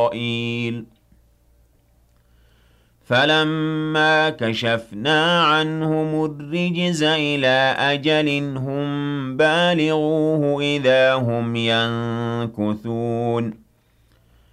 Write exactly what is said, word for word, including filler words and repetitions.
إسرائيل فَلَمَّا كَشَفْنَا عَنْهُمُ الرِّجْزَ إِلَىٰ أَجَلٍ هُم بَالِغُوهُ إِذَا هُمْ يَنكُثُونَ